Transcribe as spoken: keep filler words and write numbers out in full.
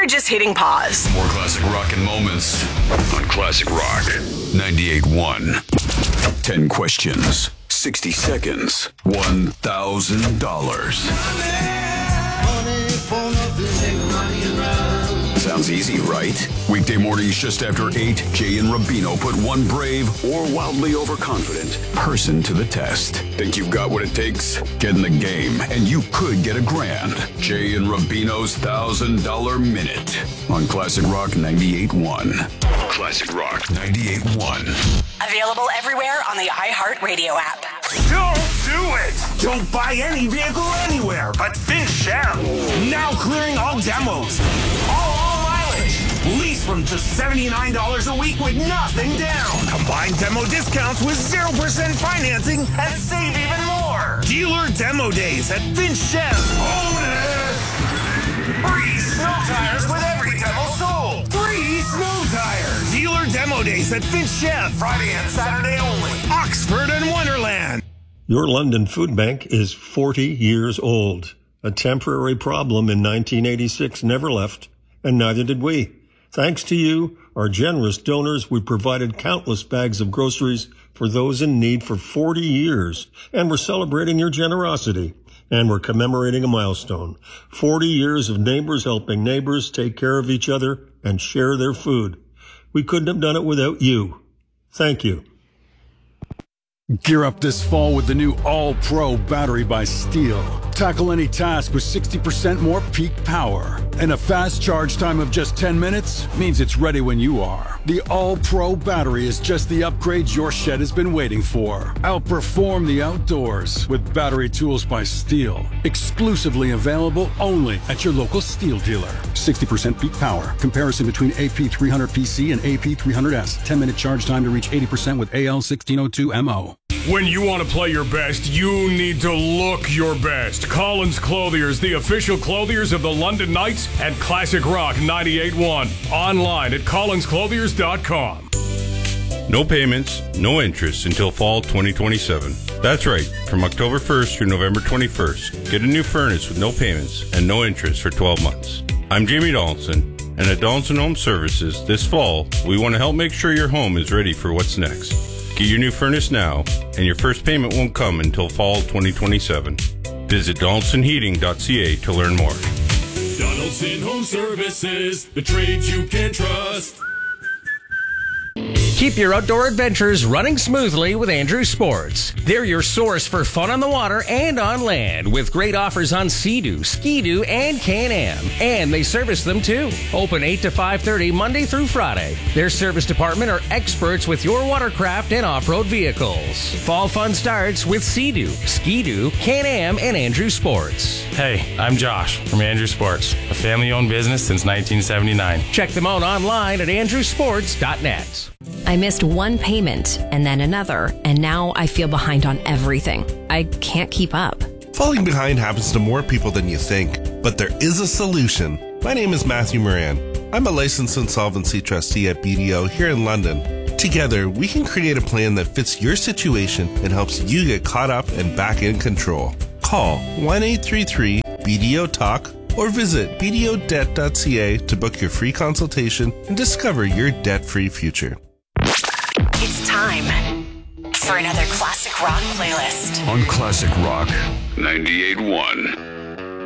just hitting pause. More classic rock and moments on Classic Rock ninety-eight point one. ten questions, sixty seconds, one thousand dollars. Sounds easy, right? Weekday mornings just after eight, Jay and Rubino put one brave or wildly overconfident person to the test. Think you've got what it takes? Get in the game, and you could get a grand. Jay and Rubino's one thousand dollars Minute on Classic Rock ninety-eight point one. Classic Rock ninety-eight point one. Available everywhere on the iHeartRadio app. Don't do it! Don't buy any vehicle anywhere but FinChev. Now clearing all demos. All, all mileage. Lease from just seventy-nine dollars a week with nothing down. Combine demo discounts with zero percent financing and save even more. Dealer demo days at FinChev. Bonus! Free snow tires with every demo sold. Free snow tires. Dealer demo days at FinChev. Friday and Saturday only. Oxford and Wonderland. Your London Food Bank is forty years old. A temporary problem in nineteen eighty-six never left, and neither did we. Thanks to you, our generous donors, we provided countless bags of groceries for those in need for forty years, and we're celebrating your generosity. And we're commemorating a milestone. forty years of neighbors helping neighbors take care of each other and share their food. We couldn't have done it without you. Thank you. Gear up this fall with the new All-Pro battery by Steel. Tackle any task with sixty percent more peak power. And a fast charge time of just ten minutes means it's ready when you are. The All-Pro battery is just the upgrade your shed has been waiting for. Outperform the outdoors with battery tools by Steel. Exclusively available only at your local Steel dealer. sixty percent peak power. Comparison between A P three hundred P C and A P three hundred S. ten minute charge time to reach eighty percent with A L sixteen oh two M O. When you want to play your best, you need to look your best. Collins Clothiers, the official clothiers of the London Knights and Classic Rock ninety-eight point one. Online at collins clothiers dot com. No payments, no interest until fall twenty twenty-seven. That's right. From October first through November twenty-first, get a new furnace with no payments and no interest for twelve months. I'm Jamie Donaldson, and at Donaldson Home Services, this fall, we want to help make sure your home is ready for what's next. Get your new furnace now, and your first payment won't come until fall twenty twenty-seven. Visit donaldson heating dot c a to learn more. Donaldson Home Services, the trades you can trust. Keep your outdoor adventures running smoothly with Andrew Sports. They're your source for fun on the water and on land, with great offers on Sea-Doo, Ski-Doo, and Can-Am. And they service them too. Open eight to five thirty Monday through Friday. Their service department are experts with your watercraft and off-road vehicles. Fall fun starts with Sea-Doo, Ski-Doo, Can-Am, and Andrew Sports. Hey, I'm Josh from Andrew Sports, a family-owned business since nineteen seventy-nine. Check them out online at andrew sports dot net. I missed one payment and then another, and now I feel behind on everything. I can't keep up. Falling behind happens to more people than you think, but there is a solution. My name is Matthew Moran. I'm a licensed insolvency trustee at B D O here in London. Together, we can create a plan that fits your situation and helps you get caught up and back in control. Call one eight three three B D O talk or visit b d o debt dot c a to book your free consultation and discover your debt-free future. It's time for another Classic Rock playlist on Classic Rock ninety-eight point one.